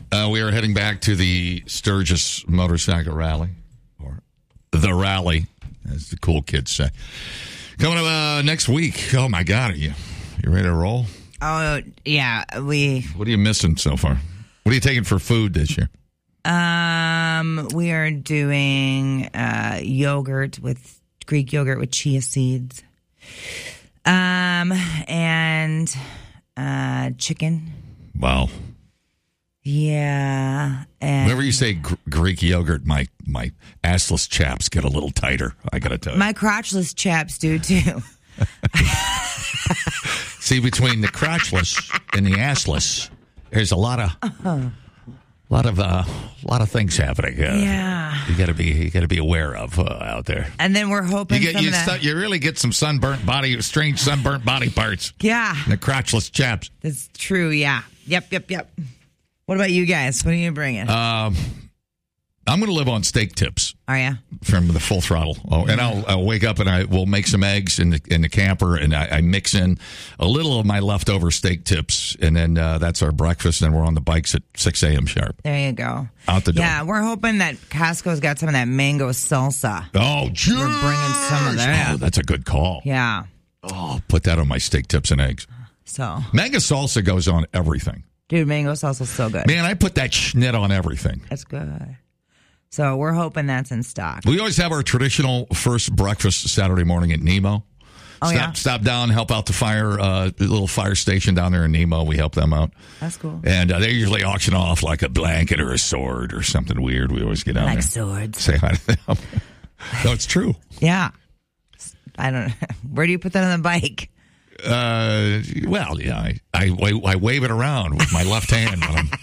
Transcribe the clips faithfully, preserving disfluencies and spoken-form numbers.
Uh, we are heading back to the Sturgis Motorcycle Rally, or the Rally, as the cool kids say. Coming up uh, next week. Oh, my God. Are you, you ready to roll? Oh, yeah. We. What are you missing so far? What are you taking for food this year? Um, we are doing uh, yogurt with Greek yogurt with chia seeds. Um, and uh, chicken. Wow. Yeah. And whenever you say gr- Greek yogurt, my, my assless chaps get a little tighter, I got to tell you. My crotchless chaps do, too. See, between the crotchless and the assless, there's a lot of... Uh-huh. A lot of uh, lot of things happening. Uh, yeah, you got to be you got to be aware of uh, out there. And then we're hoping you get some you, of that... stu- you really get some sunburnt body, strange sunburnt body parts. Yeah, and the crotchless chaps. That's true. Yeah. Yep. Yep. Yep. What about you guys? What are you bringing? Um, I'm going to live on steak tips. Are you? From the Full Throttle. Oh, and I'll, I'll wake up and I will make some eggs in the in the camper, and I, I mix in a little of my leftover steak tips, and then uh, that's our breakfast. And we're on the bikes at six a.m. sharp. There you go. Out the door. Yeah, we're hoping that Costco's got some of that mango salsa. Oh, geez. We're bringing some of that. Oh, that's a good call. Yeah. Oh, put that on my steak tips and eggs. So mango salsa goes on everything. Dude, mango salsa's so good. Man, I put that schnit on everything. That's good. So we're hoping that's in stock. We always have our traditional first breakfast Saturday morning at Nemo. Oh, stop, yeah? Stop down, help out the fire, uh, the little fire station down there in Nemo. We help them out. That's cool. And uh, they usually auction off like a blanket or a sword or something weird. We always get down like there. swords. Say hi to them. No, it's true. Yeah. I don't know. Where do you put that on the bike? Uh, well, yeah, I, I, I wave it around with my left hand when I'm...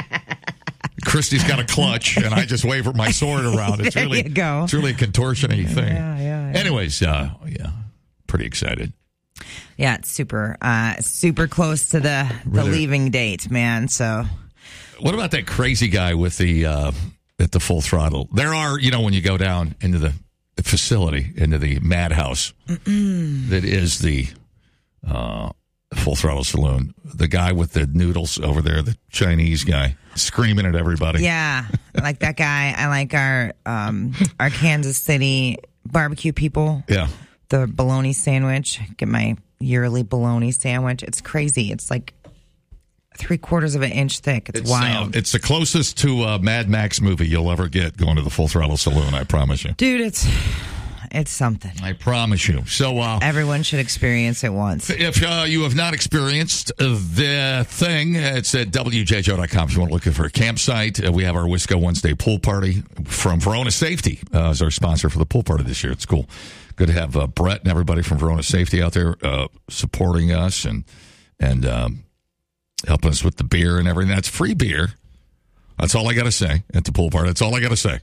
Christy's got a clutch, and I just wave my sword around. It's there really, you go. It's really a contortion-y thing. Yeah, yeah, yeah. Anyways, uh, yeah, pretty excited. Yeah, it's super, uh, super close to the, the Really? leaving date, man. So, what about that crazy guy with the uh, at the Full Throttle? There are, you know, when you go down into the facility, into the madhouse that is the uh, Full Throttle Saloon. The guy with the noodles over there, the Chinese guy, screaming at everybody. yeah, I like that guy. I like our um, our Kansas City barbecue people. Yeah. The bologna sandwich. Get my yearly bologna sandwich. It's crazy. It's like three quarters of an inch thick. It's, It's, wild. Uh, it's the closest to a Mad Max movie you'll ever get going to the Full Throttle Saloon, I promise you. Dude, it's it's something. I promise you. So, uh, everyone should experience it once. If uh, you have not experienced the thing, it's at W J J O dot com. If you want to look for a campsite, uh, we have our Wisco Wednesday pool party from Verona Safety uh, as our sponsor for the pool party this year. It's cool. Good to have uh, Brett and everybody from Verona Safety out there uh, supporting us and and um, helping us with the beer and everything. That's free beer. That's all I got to say at the pool party. That's all I got to say.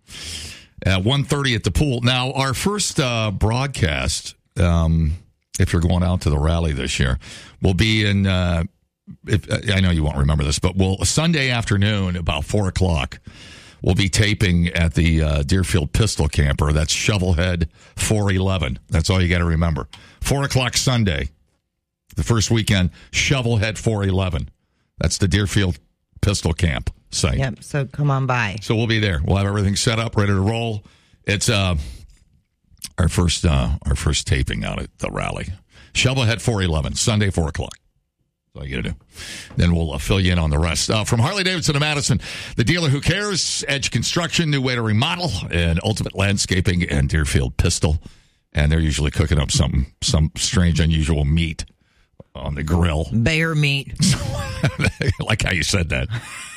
At one thirty at the pool. Now, our first uh, broadcast, um, if you're going out to the rally this year, will be in, uh, if, I know you won't remember this, but we'll Sunday afternoon, about four o'clock, we'll be taping at the uh, Deerfield Pistol Camper. That's Shovelhead four eleven. That's all you got to remember. four o'clock Sunday, the first weekend, Shovelhead four eleven. That's the Deerfield Pistol Camp site. Yep, so come on by. So we'll be there. We'll have everything set up, ready to roll. It's uh, our first uh, our first taping out at the rally. Shovelhead four eleven, Sunday, four o'clock. That's all you got to do. Then we'll uh, fill you in on the rest. Uh, from Harley-Davidson to Madison, the dealer who cares, Edge Construction, new way to remodel, and Ultimate Landscaping, and Deerfield Pistol. And they're usually cooking up some, some strange, unusual meat on the grill. Bear meat. Like how you said that.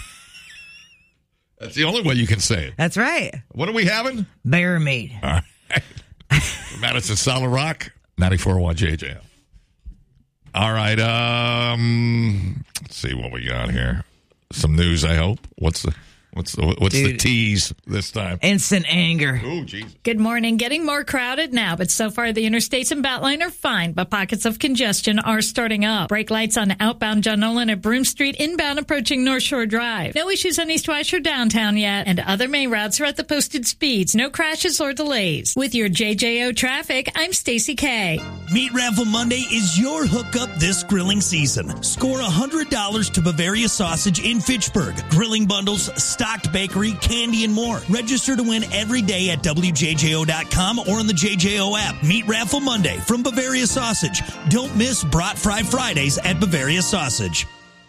That's the only way you can say it. That's right. What are we having? Bear meat. All right. Madison Solid Rock, ninety-four point one J J L. All right. Um, let's see what we got here. Some news, I hope. What's the What's the, what's Dude. the tease this time? Instant anger. Oh, Jesus. Good morning. Getting more crowded now, but so far the interstates and Beltline are fine, but pockets of congestion are starting up. Brake lights on outbound John Nolan at Broome Street, inbound approaching North Shore Drive. No issues on East Weiss downtown yet, and other main routes are at the posted speeds. No crashes or delays. With your J J O traffic, I'm Stacey K. Meat Raffle Monday is your hookup this grilling season. Score one hundred dollars to Bavaria Sausage in Fitchburg. Grilling bundles, stocked bakery, candy, and more. Register to win every day at W J J O dot com or on the J J O app. Meat Raffle Monday from Bavaria Sausage. Don't miss Brat Fry Fridays at Bavaria Sausage.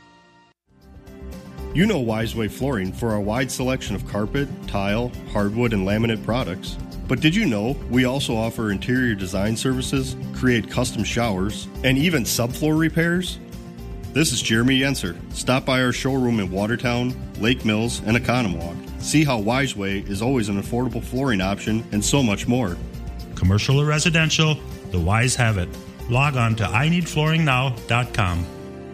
You know Wiseway Flooring for our wide selection of carpet, tile, hardwood, and laminate products. But did you know we also offer interior design services, create custom showers, and even subfloor repairs? This is Jeremy Yenser. Stop by our showroom in Watertown, Lake Mills, and Economwalk. See how Wiseway is always an affordable flooring option and so much more. Commercial or residential, the Wise have it. Log on to I need flooring now dot com.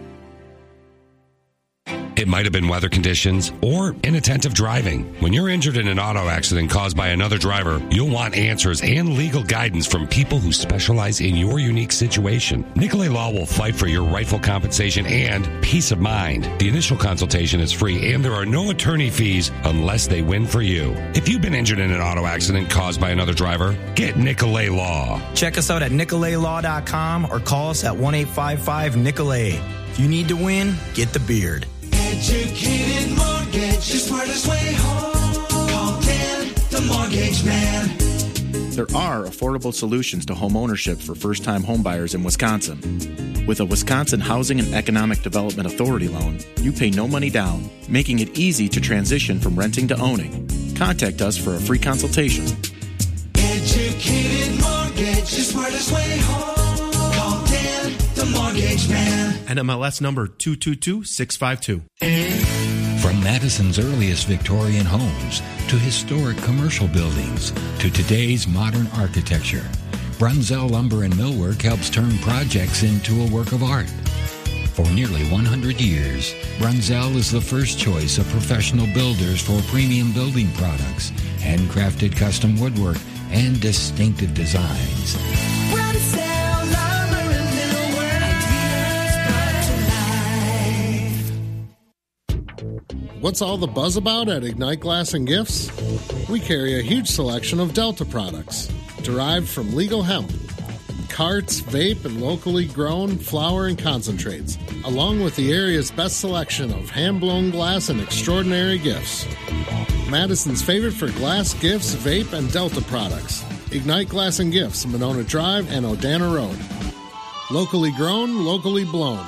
It might have been weather conditions or inattentive driving. When you're injured in an auto accident caused by another driver, you'll want answers and legal guidance from people who specialize in your unique situation. Nicolay Law will fight for your rightful compensation and peace of mind. The initial consultation is free and there are no attorney fees unless they win for you. If you've been injured in an auto accident caused by another driver, get Nicolay Law. Check us out at Nicolay Law dot com or call us at one eight five five Nicolay. If you need to win, get the beard. Educated Mortgage, the smartest way home. Call Dan, the Mortgage Man. There are affordable solutions to home ownership for first-time homebuyers in Wisconsin. With a Wisconsin Housing and Economic Development Authority loan, you pay no money down, making it easy to transition from renting to owning. Contact us for a free consultation. Educated Mortgage, the smartest way home. Call Dan, the Mortgage Man. N M L S number two two two six five two. From Madison's earliest Victorian homes to historic commercial buildings to today's modern architecture, Brunzell Lumber and Millwork helps turn projects into a work of art. For nearly one hundred years, Brunzell is the first choice of professional builders for premium building products, handcrafted custom woodwork, and distinctive designs. Brunzell Lumber and Millwork, ideas brought to life. What's all the buzz about at Ignite Glass and Gifts? We carry a huge selection of Delta products, derived from legal hemp, carts, vape, and locally grown flower and concentrates, along with the area's best selection of hand-blown glass and extraordinary gifts. Madison's favorite for glass, gifts, vape, and Delta products. Ignite Glass and Gifts, Monona Drive and Odana Road. Locally grown, locally blown.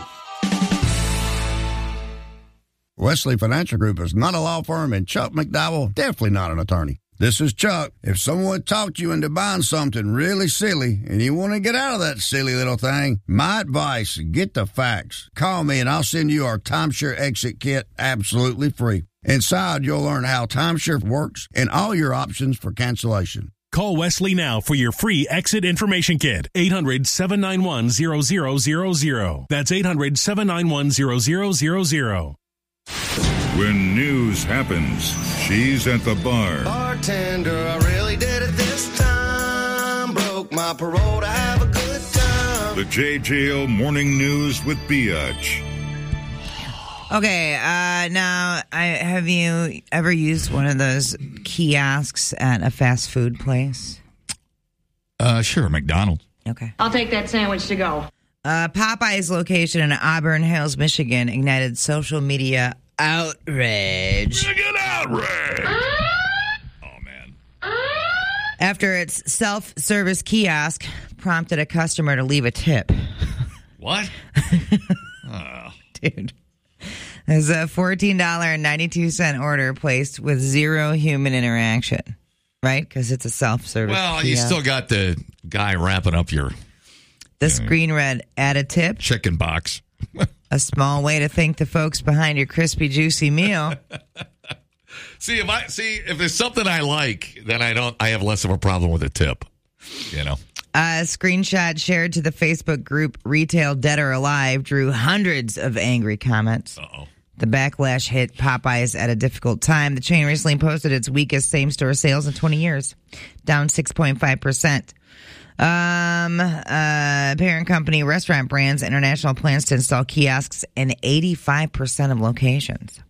Wesley Financial Group is not a law firm, and Chuck McDowell definitely not an attorney. This is Chuck. If someone talked you into buying something really silly and you want to get out of that silly little thing, my advice, get the facts. Call me and I'll send you our timeshare exit kit absolutely free. Inside, you'll learn how timeshare works and all your options for cancellation. Call Wesley now for your free exit information kit. eight hundred, seven nine one, zero zero zero zero. That's eight hundred, seven nine one, zero zero zero zero. When news happens, she's at the bar. Bartender, I really did it this time. Broke my parole to have a good time. The J J O Morning News with Biatch. Okay, uh, now, I, have you ever used one of those kiosks at a fast food place? Uh, sure, McDonald's. Okay. I'll take that sandwich to go. Uh, Popeye's location in Auburn Hills, Michigan, ignited social media outrage. Get outrage! Oh, man. After its self-service kiosk prompted a customer to leave a tip. What? oh. Dude. There's a fourteen dollars and ninety-two cents order placed with zero human interaction, right? Because it's a self-service Well, kiosk. you still got the guy wrapping up your... The uh, screen read, add a tip. Chicken box. A small way to thank the folks behind your crispy, juicy meal. See, if I see if there's something I like, then I don't. I have less of a problem with a tip. You know. A screenshot shared to the Facebook group Retail Dead or Alive drew hundreds of angry comments. Uh-oh. The backlash hit Popeyes at a difficult time. The chain recently posted its weakest same-store sales in twenty years, down six point five percent. Um, uh, parent company Restaurant Brands International plans to install kiosks in eighty-five percent of locations.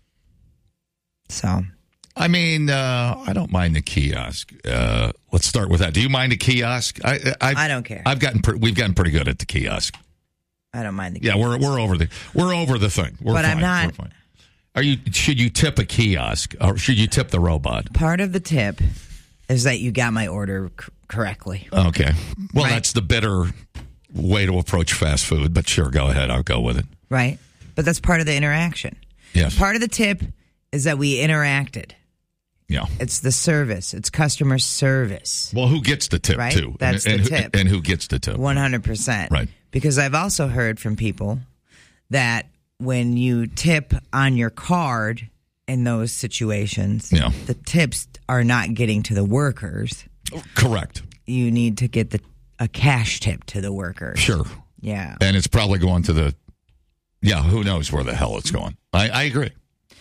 So, I mean, uh, I don't mind the kiosk. Uh, let's start with that. Do you mind a kiosk? I I've, I don't care. I've gotten pre- we've gotten pretty good at the kiosk. I don't mind the Yeah, kiosk. we're we're over the we're over the thing. We're But fine. I'm not- We're fine. Are you? Should you tip a kiosk or should you tip the robot? Part of the tip is that you got my order c- correctly. Okay. Well, Right. that's the bitter way to approach fast food. But sure, go ahead. I'll go with it. Right? But that's part of the interaction. Yes. Part of the tip is that we interacted. Yeah. It's the service. It's customer service. Well, who gets the tip Right? too? That's and, the and tip. Who, and who gets the tip? one hundred percent. Right. Because I've also heard from people that when you tip on your card in those situations, Yeah. the tips are not getting to the workers. Correct. You need to get the a cash tip to the workers. Sure. Yeah. And it's probably going to the. Yeah. Who knows where the hell it's going? I, I agree.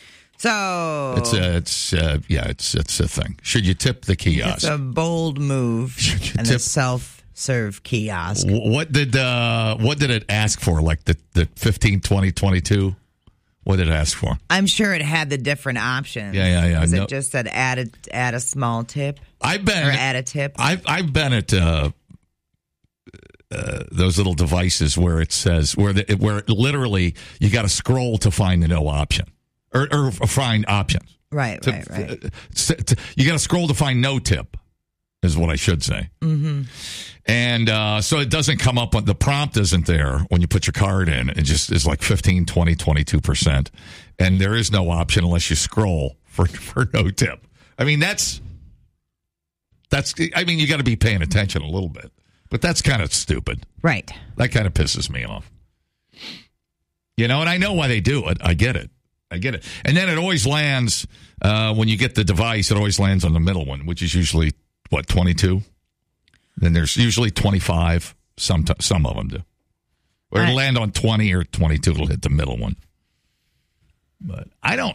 So It's a, it's uh, yeah, it's it's a thing. Should you tip the kiosk? it's a bold move and a tip- self-serve kiosk. W- What did uh, what did it ask for? Like the, the fifteen, twenty, twenty-two? What did it ask for? I'm sure it had the different options. Yeah, yeah, yeah. Because No- it just said add a, add a small tip I've been or add a tip. I've I've been at uh, uh, those little devices where it says where the, where literally you got to scroll to find the no option or, or find options. Right, To- right, right. uh, to- to- you got to scroll to find no tip, is what I should say. Mm-hmm. And uh, so it doesn't come up, the prompt isn't there when you put your card in. It just is like fifteen, twenty, twenty-two percent. And there is no option unless you scroll for, for no tip. I mean, that's, that's, I mean, you got to be paying attention a little bit. But that's kind of stupid. Right. That kind of pisses me off. You know, and I know why they do it. I get it. I get it. And then it always lands, uh, when you get the device, it always lands on the middle one, which is usually, what, twenty-two? Then there's usually twenty-five. Some t- some of them do. Or it'll land on twenty or twenty-two. It'll hit the middle one. But I don't.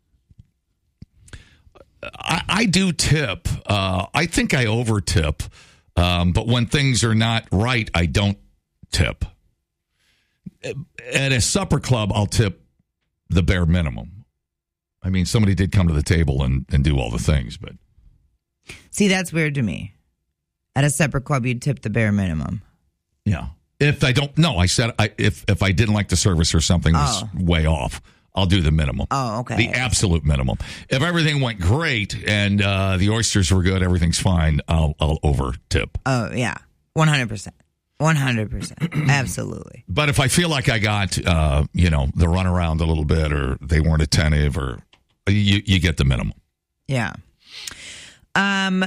I, I do tip. Uh, I think I over tip. Um, but when things are not right, I don't tip. At a supper club, I'll tip the bare minimum. I mean, somebody did come to the table and, and do all the things, but. See, that's weird to me. At a separate club, you'd tip the bare minimum. Yeah. If I don't, no, I said I, if if I didn't like the service or something was Oh. way off, I'll do the minimum. Oh, okay. The absolute minimum. If everything went great and uh, the oysters were good, everything's fine, I'll I'll over tip. Oh, yeah. one hundred percent. one hundred percent. Absolutely. But if I feel like I got, uh, you know, the runaround a little bit, or they weren't attentive, or you you get the minimum. Yeah. Um.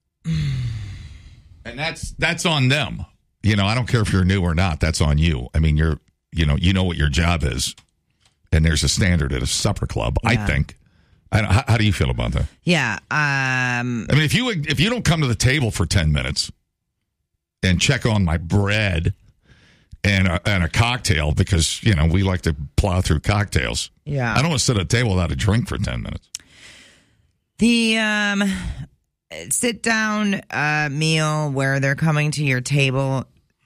And that's that's on them. You know, I don't care if you're new or not. That's on you. I mean, you're, you know, you know what your job is, and there's a standard at a supper club. I Yeah. think. I don't, how, how do you feel about that? Yeah. Um. I mean, if you if you don't come to the table for ten minutes and check on my bread and a, and a cocktail, because you know we like to plow through cocktails. Yeah. I don't want to sit at a table without a drink for ten minutes. The um, sit down uh, meal where they're coming to your table,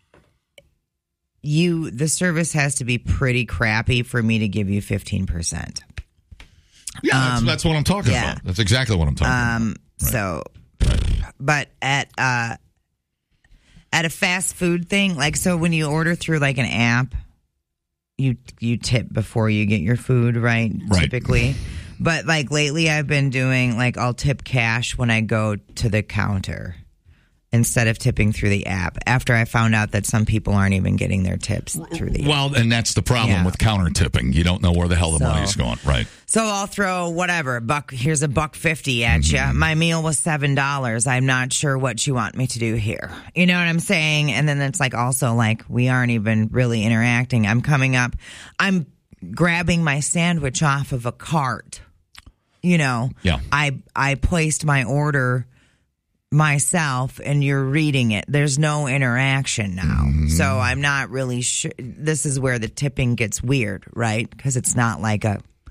you the service has to be pretty crappy for me to give you fifteen percent. Yeah, that's, Um, that's what I'm talking yeah. about. That's exactly what I'm talking about. Um. So, but at uh, at a fast food thing, like so, when you order through like an app, you you tip before you get your food, right? Right. Typically. But like lately, I've been doing like I'll tip cash when I go to the counter instead of tipping through the app. After I found out that some people aren't even getting their tips through the app. Well, and that's the problem Yeah. with counter tipping. You don't know where the hell the So- money's going. Right. So I'll throw whatever buck. Here's a buck fifty at you. My meal was seven dollars. I'm not sure what you want me to do here. You know what I'm saying? And then it's like also like we aren't even really interacting. I'm coming up. I'm grabbing my sandwich off of a cart. You know. Yeah. I I placed my order myself and you're reading it. There's no interaction now. So I'm not really sure. This is where the tipping gets weird, right? Because it's not like a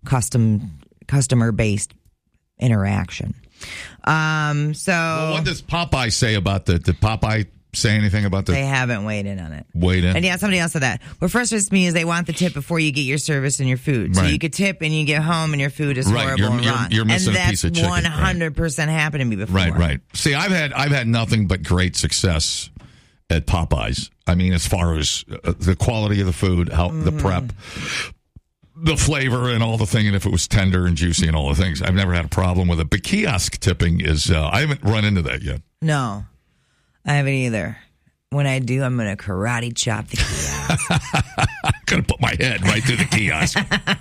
custom customer based interaction. Um, so well, what does Popeye say about the? Did Popeye say anything about the? They haven't weighed in on it. Weighed in. And yeah, somebody else said that. What frustrates me is they want the tip before you get your service and your food. So Right. you could tip and you get home and your food is Right, horrible you're- and you're- rotten. you're missing and a piece of chicken, that's one hundred percent happened to me before. Right, right. See, I've had I've had nothing but great success at Popeyes. I mean, as far as uh, the quality of the food, how the Mm-hmm. prep, the flavor, and all the thing, and if it was tender and juicy and all the things, I've never had a problem with it. But kiosk tipping is uh, I haven't run into that yet. No, I haven't either. When I do, I'm going to karate chop the kiosk. I'm going to put my head right through the kiosk.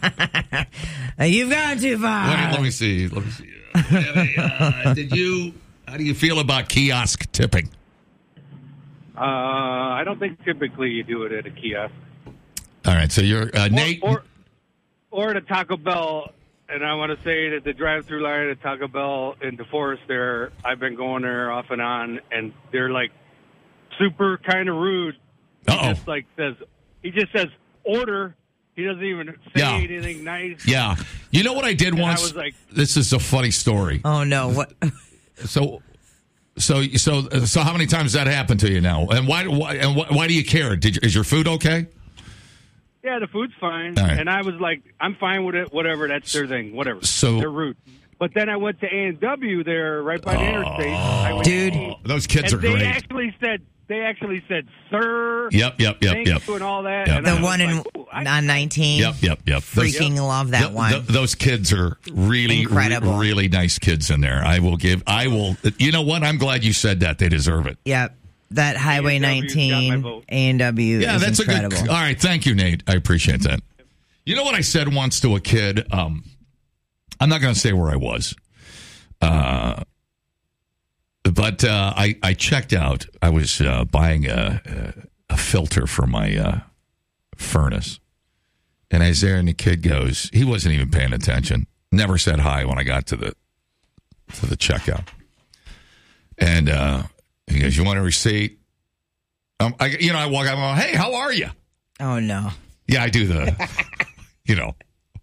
You've gone too far. Let me, let me see. Let me see. Uh, did you? How do you feel about kiosk tipping? Uh, I don't think typically you do it at a kiosk. All right, so you're uh, Nate. Or, or at a Taco Bell, and I want to say that the drive-through line at Taco Bell in DeForest there, I've been going there off and on, and they're like super kind of rude. He Uh-oh. just like says, he just says order. He doesn't even say Yeah. anything nice. Yeah, you know what I did And I once. was like- this is a funny story. Oh no! What? So, so, so, so, how many times that happened to you now? And why? Why? And why, why do you care? Did you, is your food okay? Yeah, the food's fine. All right. And I was like, I'm fine with it, whatever, that's their thing, whatever. So- they're rude. But then I went to A and W there right by the interstate. Highway Dude. eighteen, Those kids and are they great. actually said, they actually said, sir. Yep, yep, yep, thank yep. you and all that. Yep. And I The was one in like, ooh, I- on nineteen. Yep, yep, yep. Those- Freaking love that th- one. th- those kids are really, Incredible. re- really nice kids in there. I will give. I will. You know what? I'm glad you said that. They deserve it. Yep. That Highway A and W's got my nineteen vote. A and W Yeah, is that's incredible. a good. All right, thank you, Nate. I appreciate that. You know what I said once to a kid? Um, I'm not going to say where I was, uh, but uh, I I checked out. I was uh, buying a, a a filter for my uh, furnace, and I was there, and the kid goes. He wasn't even paying attention. Never said hi when I got to the to the checkout, and uh, he goes, "You want a receipt?" Um, I, you know, I walk out. I'm going, "Hey, how are you?" Oh no! Yeah, I do the, you know,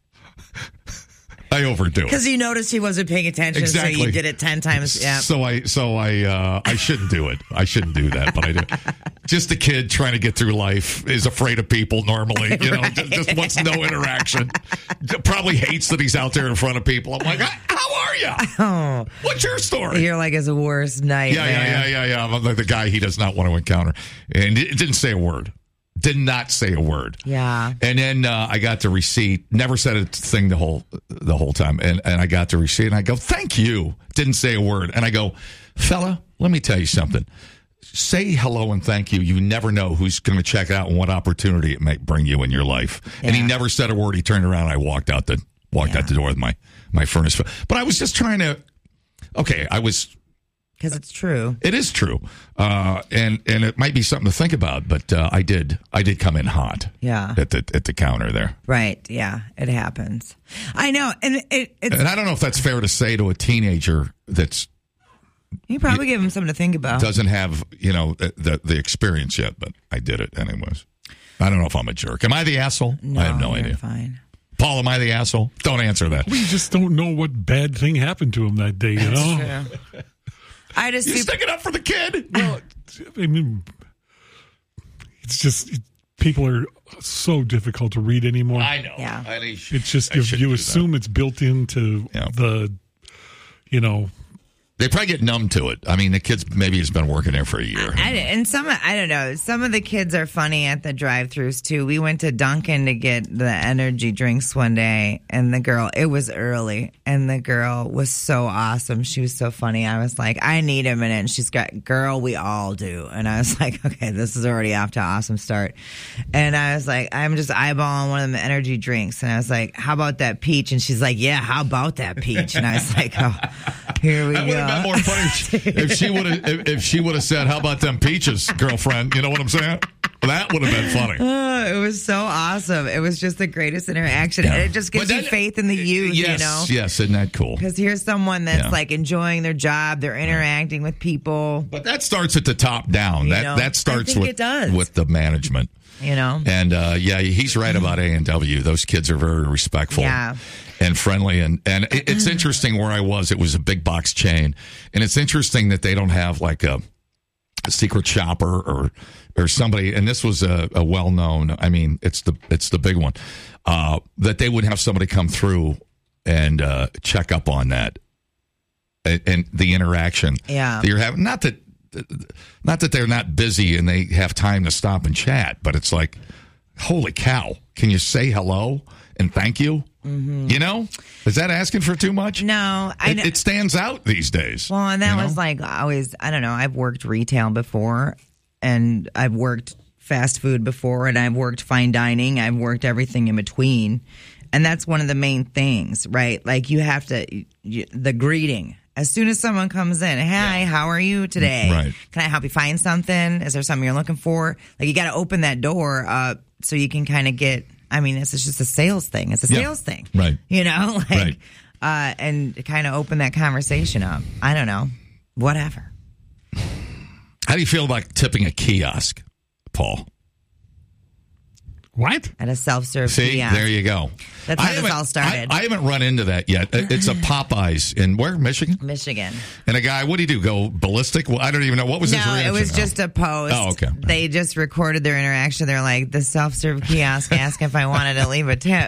I overdo it. Because you noticed he wasn't paying attention, Exactly. so you did it ten times. Yeah. So I, so I, uh, I shouldn't do it. I shouldn't do that, but I do. Just a kid trying to get through life is afraid of people normally. You know, Right. just, just wants no interaction. Probably hates that he's out there in front of people. I'm like, how are you? Oh, What's your story? you're like his worst nightmare. Yeah, yeah, yeah, yeah, yeah. I'm like the guy he does not want to encounter, and it didn't say a word. Did not say a word. Yeah. And then uh, I got the receipt. Never said a thing the whole the whole time. And and I got the receipt, and I go, "Thank you." Didn't say a word. And I go, "Fella, let me tell you something. Say hello and thank you. You never know who's going to check out and what opportunity it might bring you in your life." And he Yeah. never said a word. He turned around. And I walked out the walked out the door with my my furnace. But I was just trying to. Okay, I was. Because it's true. It is true, uh, and and it might be something to think about. But uh, I did I did come in hot. Yeah. At the at the counter there. Right. Yeah. It happens. I know. And it, it's, And I don't know if that's fair to say to a teenager that's you probably give him something to think about. doesn't have, you know, the the experience yet, but I did it anyways. I don't know if I'm a jerk. Am I the asshole? No, I have no you're idea. Fine. Paul, am I the asshole? Don't answer that. We just don't know what bad thing happened to him that day, you know? True. I just You see- sticking up for the kid? Well, I mean, it's just it, people are so difficult to read anymore. I know. Yeah. I think It's just I you, shouldn't you do assume it's built into Yeah. the, you know, They probably get numb to it. I mean, the kid's maybe has been working there for a year. I, and some, I don't know. Some of the kids are funny at the drive-thrus too. We went to Dunkin' to get the energy drinks one day, and the girl, it was early, and the girl was so awesome. She was so funny. I was like, I need a minute. And she's got, girl, we all do. And I was like, okay, this is already off to an awesome start. And I was like, I'm just eyeballing one of the energy drinks, and I was like, how about that peach? And she's like, yeah, how about that peach? And I was like, oh, here we That would go. have been more funny if she would have if, if she would have said, "How about them peaches, girlfriend?" You know what I'm saying? That would have been funny. Oh, it was so awesome. It was just the greatest interaction. Yeah. And it just gives But you then- faith in the youth, Yes, you know? yes, isn't that cool? Because here's someone that's Yeah. like enjoying their job, they're interacting with people. But that starts at the top down. You That know, that starts I think with it does. with the management. You know? And, uh, yeah, he's right about A and W. Those kids are very respectful. Yeah. And friendly. And, and it- it's interesting where I was. It was a big box chain. And it's interesting that they don't have like a, a secret shopper or or somebody. And this was a, a well-known, I mean, it's the it's the big one, uh, that they would have somebody come through and uh, check up on that and, and the interaction Yeah. that you're having. Not that, not that they're not busy and they have time to stop and chat, but it's like, holy cow, can you say hello and thank you? Mm-hmm. You know, is that asking for too much? No, I it, know. it stands out these days. Well, and that you know? was like always, I don't know, I've worked retail before and I've worked fast food before and I've worked fine dining. I've worked everything in between. And that's one of the main things, right? Like you have to, you, the greeting. As soon as someone comes in, hi, yeah. how are you today? Right. Can I help you find something? Is there something you're looking for? Like you got to open that door up so you can kind of get, I mean, this is just a sales thing. It's a Yeah. sales thing. Right. You know, like, Right. uh, and kind of open that conversation up. I don't know. Whatever. How do you feel about tipping a kiosk, Paul? What? At a self-serve See, kiosk. there you go. That's I how this haven't- all started. I, I haven't run into that yet. It's a Popeyes in where? Michigan? Michigan. And a guy, what do you do? Go ballistic? Well, I don't even know. What was his No, reaction? it was Oh. just a post. Oh, okay. They just recorded their interaction. They're like, the self-serve kiosk asked if I wanted to leave a tip.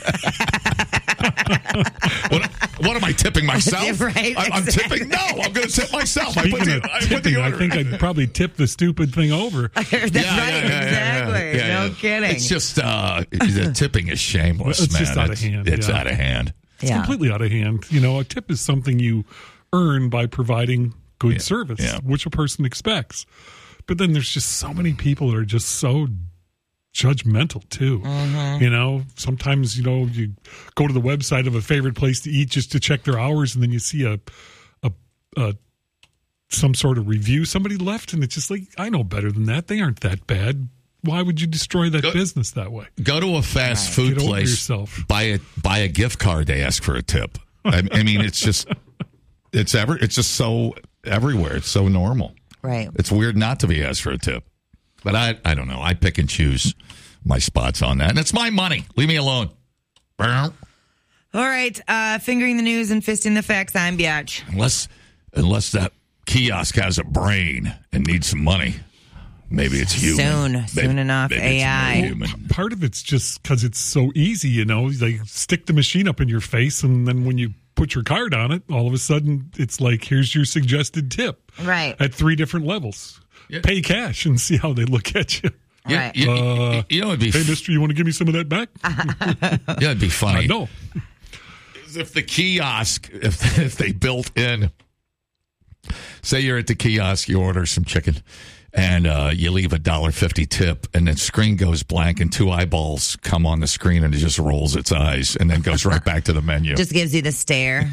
what, what am I tipping myself? Right, I, I'm exactly. tipping? No, I'm going to tip myself. I Speaking put the, of I put the tipping, I order. think I'd probably tip the stupid thing over. That's Yeah, right. yeah, yeah, yeah, exactly. yeah, yeah. No kidding. It's just, uh, the tipping is shameless, It's man. just out of it's, hand, It's yeah. out of hand. It's Yeah. completely out of hand. You know, a tip is something you earn by providing good Yeah, service, yeah. which a person expects. But then there's just so many people that are just so judgmental too. Mm-hmm. You know, sometimes, you know, you go to the website of a favorite place to eat just to check their hours, and then you see a a, a some sort of review somebody left, and it's just like, I know better than that. They aren't that bad. Why would you destroy that Go- business that way? Go to a fast food Get over place, yourself. buy a buy a gift card. They ask for a tip. I, I mean, it's just it's ever it's just so everywhere. It's so normal. Right. It's weird not to be asked for a tip, but I I don't know. I pick and choose my spots on that, and it's my money. Leave me alone. All right. Uh, fingering the news and fisting the facts. I'm Biatch. Unless unless that kiosk has a brain and needs some money. Maybe it's human. Soon. Maybe- Soon enough. maybe A it's I. more human. Part of it's just because it's so easy, you know. They stick the machine up in your face, and then when you put your card on it, all of a sudden it's like, here's your suggested tip Right. at three different levels. Pay cash and see how they look at you. Yeah, Right. you, Uh, you know, it'd be Hey, mister, you want to give me some of that back? yeah, it'd be funny. I know. If the kiosk, if if they built in, say you're at the kiosk, you order some chicken, and uh, you leave a dollar fifty tip, and the screen goes blank, and two eyeballs come on the screen, and it just rolls its eyes, and then goes right back to the menu. Just gives you the stare.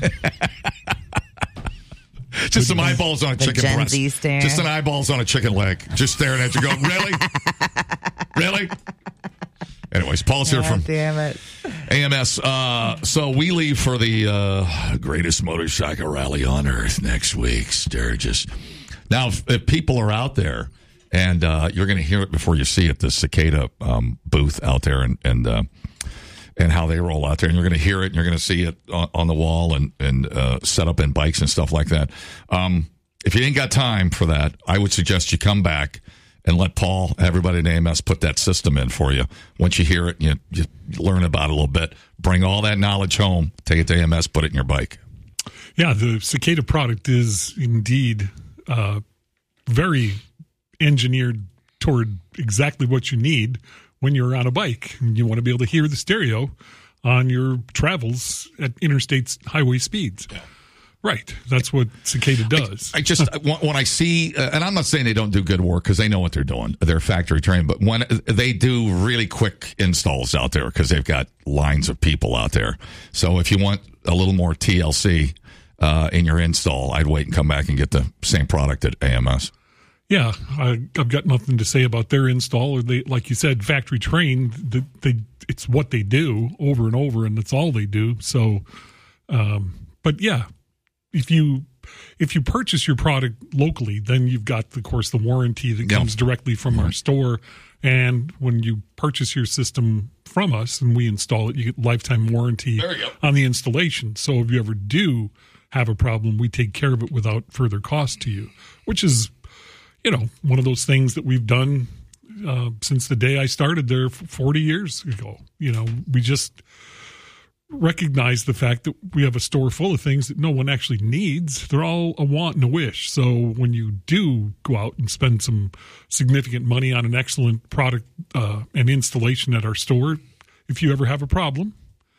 Just some eyeballs on a The chicken Gen breast. Z stare. Just some eyeballs on a chicken leg. Just staring at you, going, really, really. Anyways, Paul's here from Damn it. A M S. Uh, so we leave for the uh, greatest motorcycle rally on earth next week, Sturgis. Now, if, if people are out there, and uh, you're going to hear it before you see it, the Cicada um, booth out there, and and uh, and how they roll out there, and you're going to hear it, and you're going to see it on, on the wall, and and uh, set up in bikes and stuff like that. Um, if you ain't got time for that, I would suggest you come back and let Paul, everybody at A M S, put that system in for you. Once you hear it, you, you learn about it a little bit. Bring all that knowledge home. Take it to A M S. Put it in your bike. Yeah, the Cicada product is indeed uh, very engineered toward exactly what you need when you're on a bike. You want to be able to hear the stereo on your travels at interstate highway speeds. Yeah. Right. That's what Cicada does. I, I just, when I see, uh, and I'm not saying they don't do good work because they know what they're doing. They're factory trained, but when they do really quick installs out there because they've got lines of people out there. So if you want a little more T L C uh, in your install, I'd wait and come back and get the same product at A M S. Yeah, I, I've got nothing to say about their install. Or they, like you said, factory trained. They, they, it's what they do over and over, and that's all they do. So, um, but yeah, if you if you purchase your product locally, then you've got, of course, the warranty that Yeah. comes directly from our store, And when you purchase your system from us and we install it, you get lifetime warranty on the installation. So if you ever do have a problem, we take care of it without further cost to you, which is, you know, one of those things that we've done uh, since the day I started there forty years ago. You know, we just recognize the fact that we have a store full of things that no one actually needs. They're all a want and a wish. So when you do go out and spend some significant money on an excellent product uh, and installation at our store, if you ever have a problem,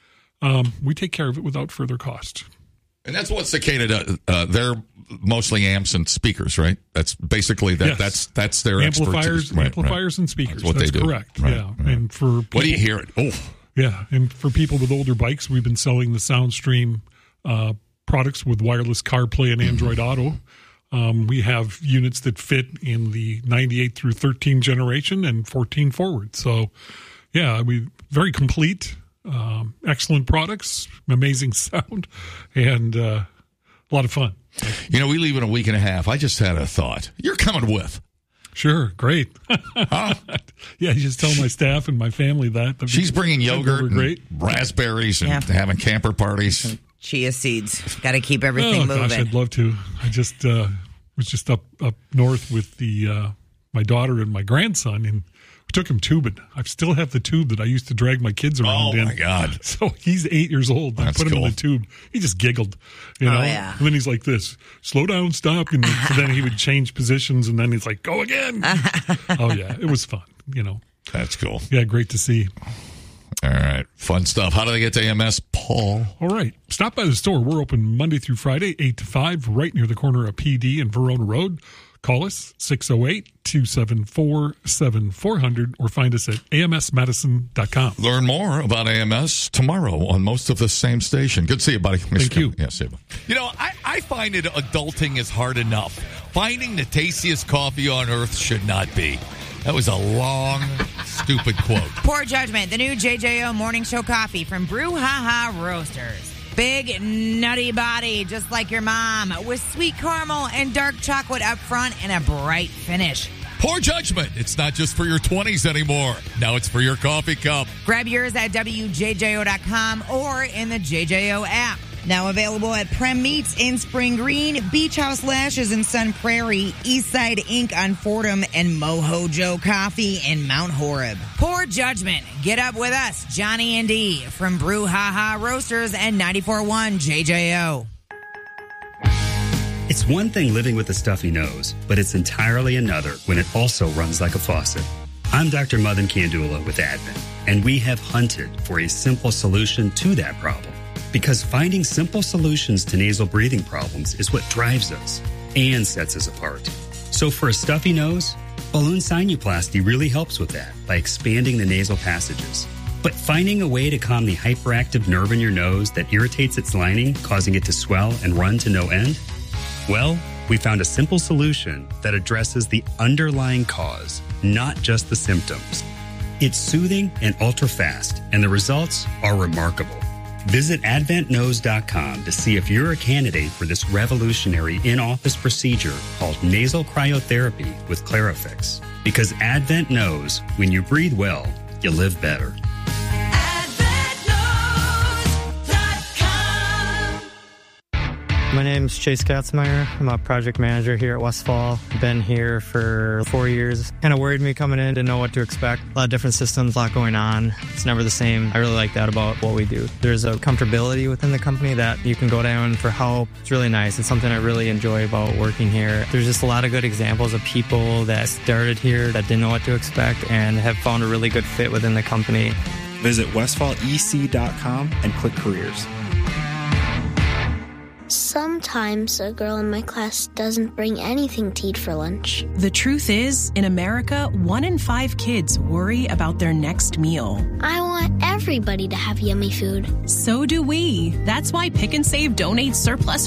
um, we take care of it without further cost. And that's what Cicada does. Uh, they're mostly amps and speakers, right? That's basically that. Yes. That's that's their amplifiers, expertise. Right, amplifiers right. and speakers. That's what that's they do. Correct. Right, yeah. right. And for people, what do you hear it? Oh. Yeah, and for people with older bikes, we've been selling the SoundStream uh, products with wireless CarPlay and Android Auto. Um, we have units that fit in the ninety-eight through thirteen generation and fourteen forward. So, yeah, we very complete, um, excellent products, amazing sound, and uh, a lot of fun. You know, we leave in a week and a half. I just had a thought. You're coming with. Sure, great. Huh? Yeah, you just tell my staff and my family that. That'd She's be- bringing yogurt, and great. raspberries, and Yeah. having camper parties. Chia seeds. Got to keep everything oh, moving. Gosh, I'd love to. I just uh, was just up up north with the uh, my daughter and my grandson, and we took him tubing. I still have the tube that I used to drag my kids around Oh, in. my God. So he's eight years old. I That's put him cool. in the tube. He just giggled, you Oh, know. yeah. And then he's like this, slow down, stop, and so then he would change positions, and then he's like, go again. Oh yeah, it was fun. You know. That's cool. Yeah, great to see. All right. Fun stuff. How do they get to A M S, Paul? All right. Stop by the store. We're open Monday through Friday, eight to five, right near the corner of P D and Verona Road. Call us, six oh eight, two seven four, seven four zero zero, or find us at A M S madison dot com. Learn more about A M S tomorrow on most of the same station. Good to see you, buddy. Thank you. Yeah, see you. You know, I, I find it adulting is hard enough. Finding the tastiest coffee on earth should not be. That was a long, stupid quote. Poor Judgment, the new J J O Morning Show coffee from Brew Ha Ha Roasters. Big, nutty body, just like your mom, with sweet caramel and dark chocolate up front and a bright finish. Poor Judgment. It's not just for your twenties anymore. Now it's for your coffee cup. Grab yours at W J J O dot com or in the J J O app. Now available at Prem Meats in Spring Green, Beach House Lashes in Sun Prairie, Eastside Incorporated on Fordham, and Moho Joe Coffee in Mount Horeb. Poor Judgment. Get up with us, Johnny and Dee, from Brew Ha Ha Roasters and ninety-four point one J J O. It's one thing living with a stuffy nose, but it's entirely another when it also runs like a faucet. I'm Doctor Madan Kandula with Advent, and we have hunted for a simple solution to that problem. Because finding simple solutions to nasal breathing problems is what drives us and sets us apart. So for a stuffy nose, balloon sinuplasty really helps with that by expanding the nasal passages. But finding a way to calm the hyperactive nerve in your nose that irritates its lining, causing it to swell and run to no end? Well, we found a simple solution that addresses the underlying cause, not just the symptoms. It's soothing and ultra-fast, and the results are remarkable. Visit advent nose dot com to see if you're a candidate for this revolutionary in-office procedure called nasal cryotherapy with Clarifix. Because Advent knows when you breathe well, you live better. My name's Chase Katzmeyer. I'm a project manager here at Westfall. Been here for four years. Kind of worried me coming in, didn't know what to expect. A lot of different systems, a lot going on. It's never the same. I really like that about what we do. There's a comfortability within the company that you can go down for help. It's really nice. It's something I really enjoy about working here. There's just a lot of good examples of people that started here that didn't know what to expect and have found a really good fit within the company. Visit westfall e c dot com and click careers. Sometimes a girl in my class doesn't bring anything to eat for lunch. The truth is, in America, one in five kids worry about their next meal. I want everybody to have yummy food. So do we. That's why Pick and Save donates surplus